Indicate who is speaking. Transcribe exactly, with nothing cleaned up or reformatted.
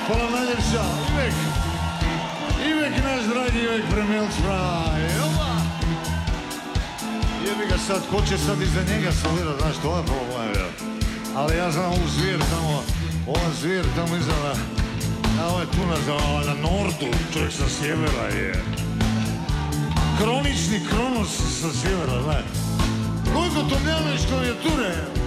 Speaker 1: Hvala najljepša, Ivek. Ivek, naš dragi Ivek Premilc Fraj. Jebi ga sad, ko će sad iza njega solirat, znaš, to je problem, ja. Ali ja znam ovu zvijer tamo, ova zvijer tamo iza na, na ovaj tu na, na Nordu, čovjek sa sjevera je. Kronični Kronos sa sjevera, znaš. Gojko Tomljanović klavijature.